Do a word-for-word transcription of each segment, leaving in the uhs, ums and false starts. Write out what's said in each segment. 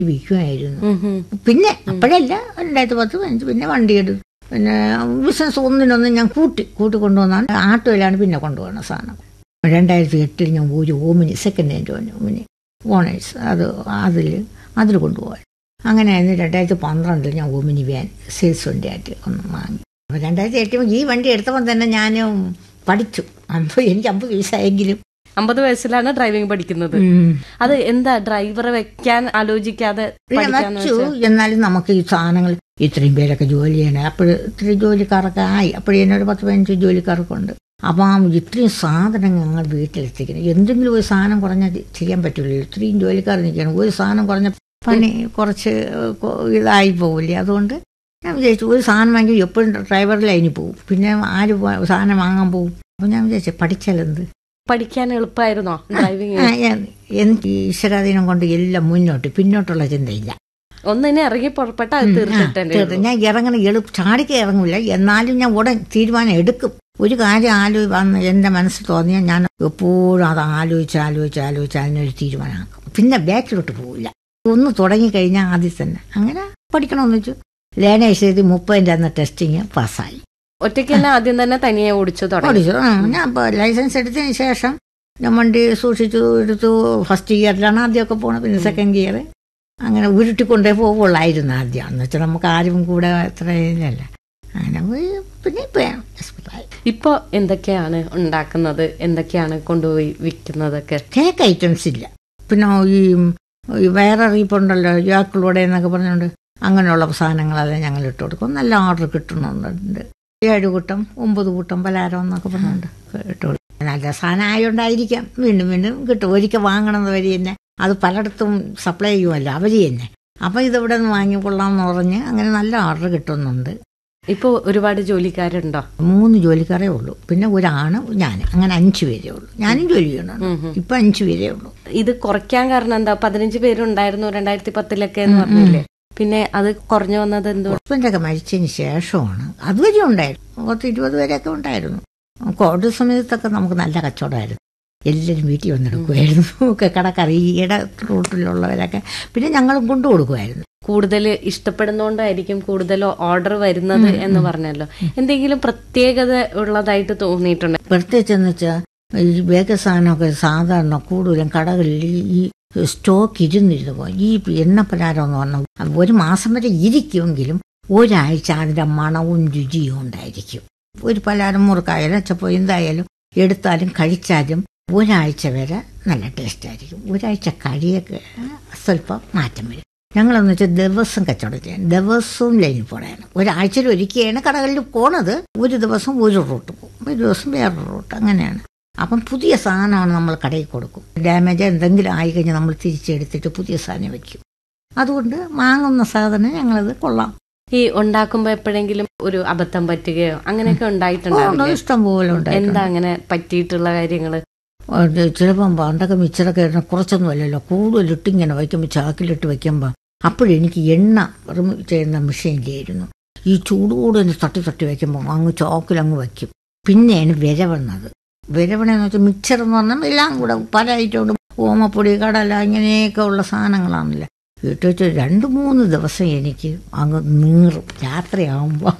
വിൽക്കുമായിരുന്നു. പിന്നെ അപ്പോഴല്ല രണ്ടായിരത്തി പത്ത് പതിനഞ്ച് പിന്നെ വണ്ടി എടുത്തു. പിന്നെ ബിസിനസ് ഒന്നിനൊന്നും ഞാൻ കൂട്ടി കൂട്ടി കൊണ്ടുവന്നാണ്. ആട്ടോയിലാണ് പിന്നെ കൊണ്ടുപോകുന്ന സാധനം. രണ്ടായിരത്തി എട്ടിൽ ഞാൻ ഒരു Omni second hand Omni owners അത് അതിൽ അതിൽ കൊണ്ടുപോകാൻ അങ്ങനെയായിരുന്നു. രണ്ടായിരത്തി പന്ത്രണ്ടിൽ ഞാൻ ഓമിനി വാൻ സെയിൽസ് വണ്ടിയായിട്ട് ഒന്ന് വാങ്ങി. അപ്പോൾ രണ്ടായിരത്തി എട്ടിൽ ഈ വണ്ടി എടുത്തപ്പോൾ തന്നെ ഞാൻ പഠിച്ചു. അമ്പത് എനിക്ക് അമ്പത് വയസ്സായെങ്കിലും അമ്പത് വയസ്സിലാണ് ഡ്രൈവിംഗ് പഠിക്കുന്നത്. അത് എന്താ ഡ്രൈവറെ വെക്കാൻ ആലോചിക്കാതെ വെച്ചു? എന്നാലും നമുക്ക് ഈ സാധനങ്ങൾ ഇത്രയും പേരൊക്കെ ജോലി ചെയ്യണേ. അപ്പോഴും ഇത്രയും ജോലിക്കാരൊക്കെ ആയി. അപ്പോഴേനും ഒരു പത്ത് പതിനഞ്ച് ജോലിക്കാരൊക്കെ ഉണ്ട്. അപ്പം ആ ഇത്രയും സാധനം ഞങ്ങൾ വീട്ടിലെത്തിക്കണം. എന്തെങ്കിലും ഒരു സാധനം കുറഞ്ഞാൽ ചെയ്യാൻ പറ്റില്ല. ഇത്രയും ജോലിക്കാർ നിൽക്കണം. ഒരു സാധനം കുറഞ്ഞ പണി കുറച്ച് ഇതായി പോകില്ലേ. അതുകൊണ്ട് ഞാൻ വിചാരിച്ചു ഒരു സാധനം വാങ്ങി എപ്പോഴും ഡ്രൈവർ ലൈനിൽ പോകും. പിന്നെ ആര് സാധനം വാങ്ങാൻ പോകും. അപ്പം ഞാൻ വിചാരിച്ചു പഠിച്ചാലെന്ത്. പഠിക്കാൻ എളുപ്പമായിരുന്നോ ഡ്രൈവിംഗ്? എനിക്ക് ഈശ്വരാധീനം കൊണ്ട് എല്ലാം മുന്നോട്ട്, പിന്നോട്ടുള്ള ചിന്തയില്ല. ഒന്നിനെ ഇറങ്ങി പുറപ്പെട്ട ഞാൻ ഇറങ്ങണ എളുപ്പ ചാടിക്ക് ഇറങ്ങില്ല. എന്നാലും ഞാൻ ഉടൻ തീരുമാനം എടുക്കും. ഒരു കാര്യം ആലോ വന്ന് എൻ്റെ മനസ്സിൽ തോന്നിയാൽ ഞാൻ എപ്പോഴും അത് ആലോചിച്ച് ആലോചിച്ച് ആലോചിച്ച് അതിനൊരു തീരുമാനമാക്കും. പിന്നെ ബാക്കിലോട്ട് പോവില്ല. ഒന്ന് തുടങ്ങിക്കഴിഞ്ഞാൽ ആദ്യം തന്നെ അങ്ങനെ പഠിക്കണമെന്ന് വെച്ചു. ലേണേഴ്സ് എഴുതി മുപ്പതിൻ്റെ അന്ന് ടെസ്റ്റിങ് പാസ്സായി. ഒറ്റയ്ക്ക് തന്നെ ആദ്യം തന്നെ തനിയെ ഓടിച്ചു ഓടിച്ചു. ഞാൻ ഇപ്പോൾ ലൈസൻസ് എടുത്തതിന് ശേഷം ഞാൻ വണ്ടി സൂക്ഷിച്ചു എടുത്തു. ഫസ്റ്റ് ഗിയറിലാണ് ആദ്യമൊക്കെ പോകണം. പിന്നെ സെക്കൻഡ് ഗിയർ അങ്ങനെ ഉരുട്ടിക്കൊണ്ടേ പോകുള്ളായിരുന്നു ആദ്യം. എന്ന് വെച്ചാൽ നമുക്ക് ആരും കൂടെ അത്ര ഇല്ലല്ല. അങ്ങനെ പോയി. പിന്നെ ഇപ്പം ഇപ്പോൾ എന്തൊക്കെയാണ് ഉണ്ടാക്കുന്നത്, എന്തൊക്കെയാണ് കൊണ്ടുപോയി വിൽക്കുന്നതൊക്കെ? കേക്ക് ഐറ്റംസ് ഇല്ല. പിന്നെ ഈ വേറെ റീപ്പുണ്ടല്ലോ യാക്കളോടെ എന്നൊക്കെ പറഞ്ഞുകൊണ്ട് അങ്ങനെയുള്ള സാധനങ്ങളെല്ലാം ഞങ്ങൾ ഇട്ട് കൊടുക്കും. നല്ല ഓർഡർ കിട്ടുന്നുണ്ട്. ഏഴ് കൂട്ടം ഒമ്പത് കൂട്ടം പലഹാരം എന്നൊക്കെ പറഞ്ഞുകൊണ്ട് ഇട്ട് കൊടുക്കും. നല്ല സാധനം ആയതുകൊണ്ടായിരിക്കാം വീണ്ടും വീണ്ടും കിട്ടും. ഒരിക്കൽ വാങ്ങണമെന്ന് വരി തന്നെ അത് പലയിടത്തും സപ്ലൈ ചെയ്യുമല്ലോ അവർ തന്നെ. അപ്പം ഇതിവിടെ നിന്ന് വാങ്ങി കൊള്ളാമെന്ന് പറഞ്ഞ് അങ്ങനെ നല്ല ഓർഡർ കിട്ടുന്നുണ്ട്. ഇപ്പോൾ ഒരുപാട് ജോലിക്കാരുണ്ടോ? മൂന്ന് ജോലിക്കാരേ ഉള്ളൂ. പിന്നെ ഒരാണ് ഞാൻ. അങ്ങനെ അഞ്ചു പേരേ ഉള്ളൂ. ഞാനും ജോലി ചെയ്യണം. ഇപ്പൊ അഞ്ചു പേരേ ഉള്ളൂ. ഇത് കുറയ്ക്കാൻ കാരണം എന്താ? പതിനഞ്ച് പേരുണ്ടായിരുന്നു രണ്ടായിരത്തി പത്തിലൊക്കെ എന്ന് പറഞ്ഞില്ലേ. പിന്നെ അത് കുറഞ്ഞു വന്നത് എന്തോ? ഹസ്ബൻഡൊക്കെ മരിച്ചതിന് ശേഷമാണ്. അതുവരെ ഉണ്ടായിരുന്നു. പത്ത് ഇരുപത് പേരൊക്കെ ഉണ്ടായിരുന്നു. കോവിഡ് സമയത്തൊക്കെ നമുക്ക് നല്ല കച്ചവടമായിരുന്നു. എല്ലാവരും വീട്ടിൽ വന്നെടുക്കുമായിരുന്നു. കടക്കറി ഈയിടെ റൂട്ടിലുള്ളവരൊക്കെ പിന്നെ ഞങ്ങളും കൊണ്ടു കൊടുക്കുമായിരുന്നു. കൂടുതൽ ഇഷ്ടപ്പെടുന്നോണ്ടായിരിക്കും കൂടുതൽ ഓർഡർ വരുന്നത് എന്ന് പറഞ്ഞല്ലോ. എന്തെങ്കിലും പ്രത്യേകത ഉള്ളതായിട്ട് തോന്നിയിട്ടുണ്ട്? പ്രത്യേകിച്ചെന്ന് വെച്ചാൽ ഈ ബേക്കറി സാധനമൊക്കെ സാധാരണ കൂടുതലും കടകളിൽ ഈ സ്റ്റോക്ക് ഇരുന്നിരുന്നു പോകും. ഈ എണ്ണപ്പലഹാരം എന്ന് പറഞ്ഞാൽ ഒരു മാസം വരെ ഇരിക്കുമെങ്കിലും ഒരാഴ്ച അതിൻ്റെ മണവും രുചിയും ഉണ്ടായിരിക്കും. ഒരു പലഹാരം മുറുക്കായാലും അച്ചപ്പോ എന്തായാലും എടുത്താലും കഴിച്ചാലും ഒരാഴ്ച വരെ നല്ല ടേസ്റ്റ് ആയിരിക്കും. ഒരാഴ്ച കഴിയൊക്കെ സ്വല്പം മാറ്റം വരും. ഞങ്ങളെന്ന് വെച്ചാൽ ദിവസം കച്ചവടം ചെയ്യാൻ ദിവസവും ലൈനിൽ പോകണം. ഒരാഴ്ചയിൽ ഒരിക്കലാണ് കടകളിൽ പോണത്. ഒരു ദിവസം ഒരു റൂട്ട് പോകും, ഒരു ദിവസം വേറൊരു റൂട്ട്, അങ്ങനെയാണ്. അപ്പം പുതിയ സാധനമാണ് നമ്മൾ കടയിൽ കൊടുക്കും. ഡാമേജ് എന്തെങ്കിലും ആയിക്കഴിഞ്ഞാൽ നമ്മൾ തിരിച്ചെടുത്തിട്ട് പുതിയ സാധനം വയ്ക്കും. അതുകൊണ്ട് വാങ്ങുന്ന സാധനം ഞങ്ങളത് കൊള്ളാം. ഈ ഉണ്ടാക്കുമ്പോ എപ്പോഴെങ്കിലും ഒരു അബദ്ധം പറ്റുകയോ അങ്ങനെയൊക്കെ ഉണ്ടായിട്ടുണ്ടോ? ഇഷ്ടം പോലെ ഉണ്ട്. എന്താ അങ്ങനെ പറ്റിയിട്ടുള്ള കാര്യങ്ങള്? ചിലപ്പം പണ്ടൊക്കെ മിച്ചറൊക്കെ ഇടണം കുറച്ചൊന്നും അല്ലല്ലോ, കൂടുതലിട്ട് ഇങ്ങനെ വയ്ക്കുമ്പോൾ ചാക്കിലിട്ട് വയ്ക്കുമ്പോൾ അപ്പോഴെനിക്ക് എണ്ണ റിമൂവ് ചെയ്യുന്ന മെഷീനിലായിരുന്നു. ഈ ചൂട് കൂടുതൽ തട്ടി തട്ടി വയ്ക്കുമ്പോൾ അങ്ങ് ചോക്കിലങ്ങ് വയ്ക്കും. പിന്നെയാണ് വിരവണത്. വിരവണെന്ന് വെച്ചാൽ മിക്സർ എന്ന് പറഞ്ഞാൽ എല്ലാം കൂടെ പല ഐറ്റം, ഓമപ്പൊടി, കടല, ഇങ്ങനെയൊക്കെ ഉള്ള സാധനങ്ങളാണല്ലോ. വീട്ടിൽ വെച്ച് രണ്ട് മൂന്ന് ദിവസം എനിക്ക് അങ്ങ് നീറും. രാത്രിയാകുമ്പം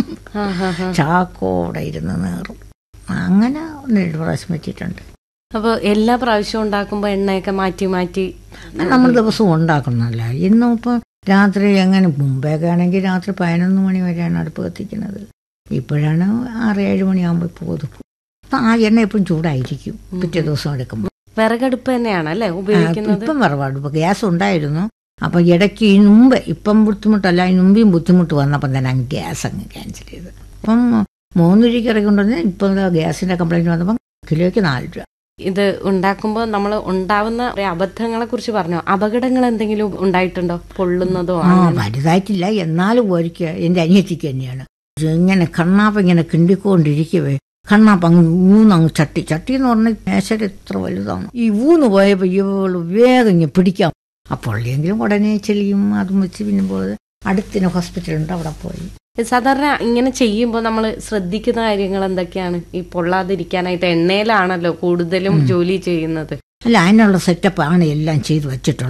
ചാക്കോടെ ഇരുന്ന് നീറും. അങ്ങനെ ഒന്ന് രണ്ട് പ്രാവശ്യം വെച്ചിട്ടുണ്ട്. അപ്പോൾ എല്ലാ പ്രാവശ്യവും ഉണ്ടാക്കുമ്പോൾ എണ്ണയൊക്കെ മാറ്റി മാറ്റി നമ്മൾ ദിവസവും ഉണ്ടാക്കുന്നല്ല. ഇന്നും ഇപ്പം രാത്രി എങ്ങനെ മുമ്പേക്കെ ആണെങ്കിൽ രാത്രി പതിനൊന്ന് മണി വരെയാണ് അടുപ്പ് കത്തിക്കുന്നത്. ഇപ്പോഴാണ് ആറ് ഏഴ് മണിയാകുമ്പോൾ ഇപ്പോൾ ഒതുക്കും. അപ്പം ആ എണ്ണ എപ്പോഴും ചൂടായിരിക്കും പിറ്റേ ദിവസം എടുക്കുമ്പോൾ. വിറകടുപ്പ് തന്നെയാണ് അല്ലേ ഉപയോഗിക്കുന്നത്? ഇപ്പം വിറകടുപ്പ്. ഗ്യാസ് ഉണ്ടായിരുന്നു. അപ്പം ഇടയ്ക്ക് ഈ മുമ്പ് ഇപ്പം ബുദ്ധിമുട്ടല്ല, ഈ മുമ്പേയും ബുദ്ധിമുട്ട് വന്നപ്പം തന്നെ അങ്ങ് ഗ്യാസ് അങ്ങ് ക്യാൻസൽ ചെയ്ത്. അപ്പം മൂന്ന് രൂപയ്ക്ക് ഇറക്കിക്കൊണ്ടുവന്ന് ഇപ്പം ഗ്യാസിൻ്റെ കംപ്ലൈൻറ്റ് വന്നപ്പം കിലോയ്ക്ക് നാല് രൂപ. ഇത് ഉണ്ടാക്കുമ്പോൾ നമ്മൾ ഉണ്ടാവുന്ന അബദ്ധങ്ങളെ കുറിച്ച് പറഞ്ഞോ? അപകടങ്ങൾ എന്തെങ്കിലും ഉണ്ടായിട്ടുണ്ടോ? പൊള്ളുന്നതോ? ആ വലുതായിട്ടില്ല. എന്നാലും ഒരിക്കൽ എൻ്റെ അനിയത്തിക്ക് തന്നെയാണ് ഇങ്ങനെ കണ്ണാപ്പ് ഇങ്ങനെ കിണ്ടിക്കൊണ്ടിരിക്കവേ കണ്ണാപ്പ് അങ്ങ് ഊന്നങ്ങ് ചട്ടി ചട്ടി എന്ന് പറഞ്ഞാൽ മേശയുടെ എത്ര വലുതാണ്. ഈ ഊന്ന് പോയപ്പോൾ ഇവള് വേഗം ഇങ്ങനെ പിടിക്കാം. അപ്പോൾ എങ്കിലും ഉടനെ ചെളിയും അതും വെച്ച് പിന്നെ പോയത് അടുത്തിന് ഹോസ്പിറ്റലുണ്ട്, അവിടെ പോയി. സാധാരണ ഇങ്ങനെ ചെയ്യുമ്പോൾ നമ്മൾ ശ്രദ്ധിക്കുന്ന കാര്യങ്ങൾ എന്തൊക്കെയാണ്? ഈ പൊള്ളാതിരിക്കാനായിട്ട് എണ്ണയിലാണല്ലോ കൂടുതലും ജോലി ചെയ്യുന്നത്. അല്ല, അതിനുള്ള സെറ്റപ്പ് ആണ് എല്ലാം ചെയ്ത് വെച്ചിട്ടുള്ളത്.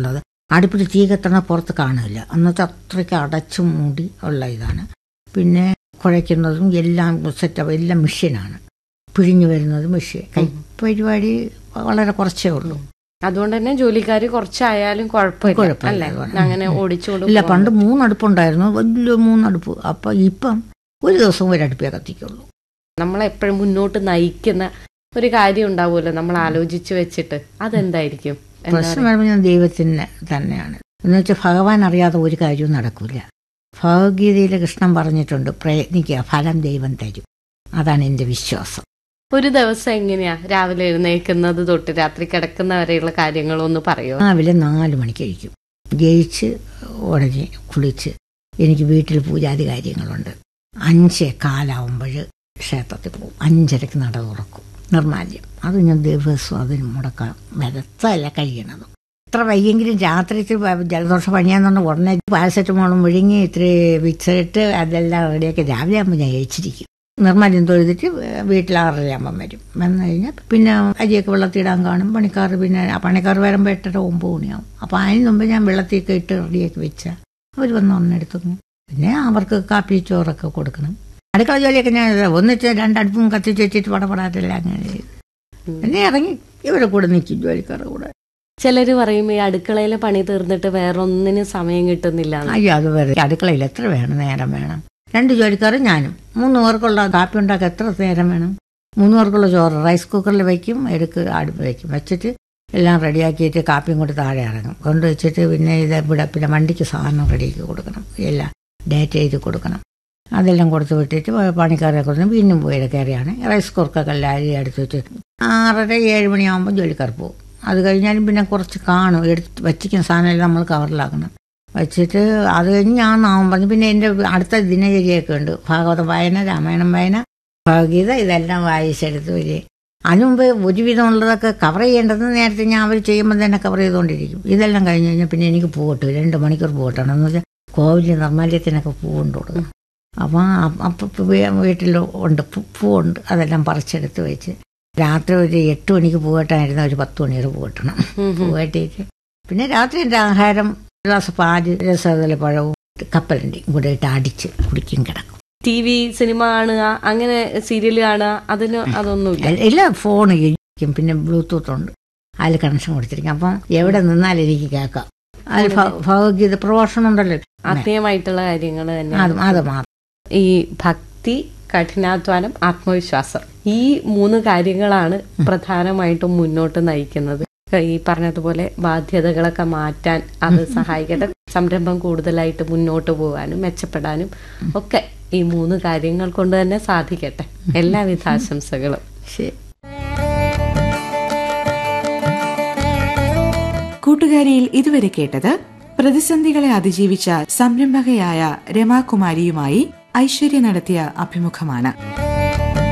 അടുപ്പിൽ തീ കത്തണ പുറത്ത് കാണില്ല. അന്നത്തെ അത്രയ്ക്ക് അടച്ചു മൂടി ഉള്ള ഇതാണ്. പിന്നെ കുഴയ്ക്കുന്നതും എല്ലാം സെറ്റപ്പ് എല്ലാം മെഷീനാണ്. പിഴിഞ്ഞു വരുന്നത് മെഷീൻ. കൈപ്പരിപാടി വളരെ കുറച്ചേ ഉള്ളൂ. അതുകൊണ്ട് തന്നെ ജോലിക്കാർ കുറച്ചായാലും കുഴപ്പമില്ല. അങ്ങനെ ഓടിച്ചോണ്ട് ഇല്ല, പണ്ട് മൂന്നടുപ്പുണ്ടായിരുന്നു, വലിയ മൂന്നടുപ്പ്. അപ്പം ഇപ്പം ഒരു ദിവസം ഒരടുപ്പേ കത്തിക്കുള്ളൂ. നമ്മളെപ്പോഴും മുന്നോട്ട് നയിക്കുന്ന ഒരു കാര്യം ഉണ്ടാവുമല്ലോ നമ്മൾ ആലോചിച്ച് വെച്ചിട്ട്, അതെന്തായിരിക്കും? പ്രശ്നം വരുമ്പോൾ ഞാൻ ദൈവത്തിന് തന്നെയാണ്. എന്ന് വെച്ചാൽ ഭഗവാൻ അറിയാതെ ഒരു കാര്യവും നടക്കില്ല. ഭഗവത്ഗീതയിൽ കൃഷ്ണൻ പറഞ്ഞിട്ടുണ്ട്, പ്രയത്നിക്കുക, ഫലം ദൈവം തരും. അതാണ് എൻ്റെ വിശ്വാസം. ഒരു ദിവസം എങ്ങനെയാ രാവിലെ എഴുന്നേൽക്കുന്നത് തൊട്ട് രാത്രി കിടക്കുന്ന വരെയുള്ള കാര്യങ്ങളൊന്ന് പറയുമോ? രാവിലെ നാല് മണിക്ക് കഴിക്കും. ജയിച്ച് ഉടനെ കുളിച്ച് എനിക്ക് വീട്ടിൽ പൂജാതി കാര്യങ്ങളുണ്ട്. അഞ്ചേ കാലാവുമ്പോൾ ക്ഷേത്രത്തിൽ പോകും. അഞ്ചരക്ക് നട തുറക്കും. നിർമാല്യം അത് ഞാൻ ദിവസവും അതിന് മുടക്കാം. വരത്തല്ല കഴിയണതും. എത്ര വൈകിയെങ്കിലും രാത്രി ജലദോഷം പണിയാന്നുണ്ട് ഉടനെ പാരസെറ്റമോളും വിഴുങ്ങി ഇത്തിരി വിക്സിട്ട് അതെല്ലാം റെഡിയാക്കി രാവിലെ ആകുമ്പോൾ ഞാൻ കഴിച്ചിരിക്കും. നിർമ്മാല്യം തൊഴുതിട്ട് വീട്ടിൽ ആറരയാകുമ്പം വരും. വന്നു കഴിഞ്ഞാൽ പിന്നെ അരിയൊക്കെ വെള്ളത്തിടാൻ കാണും. പണിക്കാർ പിന്നെ പണിക്കാർ വരുമ്പോൾ എട്ടര ഒമ്പത് മണിയാവും. അപ്പോൾ അതിന് മുമ്പ് ഞാൻ വെള്ളത്തിയൊക്കെ ഇട്ട് റെഡിയാക്കി വെച്ചാൽ അവർ വന്ന് ഒന്നെടുത്തു. പിന്നെ അവർക്ക് കാപ്പി ചോറൊക്കെ കൊടുക്കണം. അടുക്കള ജോലിയൊക്കെ ഞാൻ ഒന്നിച്ച് രണ്ടടുപ്പും കത്തിച്ച് വെച്ചിട്ട് പടപടാത്തില്ല. അങ്ങനെ ചെയ്ത് പിന്നെ ഇറങ്ങി ഇവരെ കൂടെ നിൽക്കും, ജോലിക്കാരുടെ കൂടെ. ചിലർ പറയും ഈ അടുക്കളയിലെ പണി തീർന്നിട്ട് വേറൊന്നിനും സമയം കിട്ടുന്നില്ല. അയ്യോ, അത് വേറെ. അടുക്കളയിൽ എത്ര വേണം നേരം വേണം. രണ്ട് ജോലിക്കാരും ഞാനും. മൂന്ന് പേർക്കുള്ള കാപ്പി ഉണ്ടാക്കാൻ എത്ര നേരം വേണം? മൂന്ന് പേർക്കുള്ള ചോറ് റൈസ് കുക്കറിൽ വയ്ക്കും, എടുക്ക് അടുപ്പ് വയ്ക്കും. വെച്ചിട്ട് എല്ലാം റെഡിയാക്കിയിട്ട് കാപ്പിയും കൊണ്ട് താഴെ ഇറങ്ങും. കൊണ്ട് വെച്ചിട്ട് പിന്നെ ഇത് ഇവിടെ പിന്നെ വണ്ടിക്ക് സാധനം റെഡിയാക്കി കൊടുക്കണം, എല്ലാം ഡേറ്റ് ചെയ്ത് കൊടുക്കണം. അതെല്ലാം കൊടുത്ത് വിട്ടിട്ട് പണിക്കാരെ കൊടുത്ത് പിന്നും പോയി കയറിയാണ് റൈസ് കുക്കറൊക്കെ എല്ലാം അരി എടുത്ത് വെച്ച് ആറര ഏഴ് മണിയാകുമ്പോൾ ജോലിക്കാർ പോകും. അത് കഴിഞ്ഞാലും പിന്നെ കുറച്ച് കാണും. എടുത്ത് വച്ചിക്കുന്ന സാധനമെല്ലാം നമ്മൾ കവറിലാക്കണം. വെച്ചിട്ട് അത് കഴിഞ്ഞ് ഞാൻ നാമം പറഞ്ഞു. പിന്നെ എൻ്റെ അടുത്ത ദിനചര്യയൊക്കെ ഉണ്ട്. ഭാഗവത വായന, രാമായണം വായന, ഭഗവത്ഗീത, ഇതെല്ലാം വായിച്ചെടുത്ത് വരിക. അതിന് മുമ്പ് ഒരുവിധമുള്ളതൊക്കെ കവർ ചെയ്യേണ്ടത് നേരത്തെ ഞാൻ അവർ ചെയ്യുമ്പോൾ തന്നെ കവർ ചെയ്തുകൊണ്ടിരിക്കും. ഇതെല്ലാം കഴിഞ്ഞ് കഴിഞ്ഞാൽ പിന്നെ എനിക്ക് പൂവിട്ട് രണ്ട് മണിക്കൂർ പൂവിട്ടണം. എന്ന് വെച്ചാൽ കോവിലിൽ നിർമ്മാല്യത്തിനൊക്കെ പൂവുണ്ട് കൊടുക്കണം. അപ്പം അപ്പം വീട്ടിൽ ഉണ്ട് പൂവുണ്ട്. അതെല്ലാം പറിച്ചെടുത്ത് വെച്ച് രാത്രി ഒരു എട്ട് മണിക്ക് പൂവെട്ടായിരുന്ന ഒരു പത്ത് മണിവരെ പൂവെട്ടണം. പൂവെട്ടിയിട്ട് പിന്നെ രാത്രി എൻ്റെ ആഹാരം ഒരു ഗ്ലാസ് പാല്, രസകല പഴവും കപ്പലണ്ടിയും കൂടെ ഇട്ട് അടിച്ച് കുടിക്കും, കിടക്കും. ടി വി സിനിമ കാണുക, അങ്ങനെ സീരിയൽ കാണുക, അതിന് അതൊന്നുമില്ല. എല്ലാം ഫോൺ ഇരിക്കും. പിന്നെ ബ്ലൂടൂത്ത് ഉണ്ട്, അതിൽ കണക്ഷൻ കൊടുത്തിരിക്കും. അപ്പം എവിടെ നിന്നാലും എനിക്ക് കേൾക്കാം. അതിൽ ഭഗവത്ഗീത പ്രഭാഷണം ഉണ്ടല്ലോ, ആത്മീയമായിട്ടുള്ള കാര്യങ്ങൾ തന്നെ. അത് അത് മാത്രം. ഈ ഭക്തി, കഠിനാധ്വാനം, ആത്മവിശ്വാസം, ഈ മൂന്ന് കാര്യങ്ങളാണ് പ്രധാനമായിട്ടും മുന്നോട്ട് നയിക്കുന്നത്. ഈ പറഞ്ഞതുപോലെ ബാധ്യതകളൊക്കെ മാറ്റാൻ അത് സഹായിക്കട്ടെ. സംരംഭം കൂടുതലായിട്ട് മുന്നോട്ട് പോകാനും മെച്ചപ്പെടാനും ഒക്കെ ഈ മൂന്ന് കാര്യങ്ങൾ കൊണ്ട് തന്നെ സാധിക്കട്ടെ. എല്ലാവിധ ആശംസകളും. ശരി. കൂട്ടുകാരിയിൽ ഇതുവരെ കേട്ടത് പ്രതിസന്ധികളെ അതിജീവിച്ച സംരംഭകയായ രമാകുമാരിയുമായി ഐശ്വര്യ നടത്തിയ അഭിമുഖമാണ്.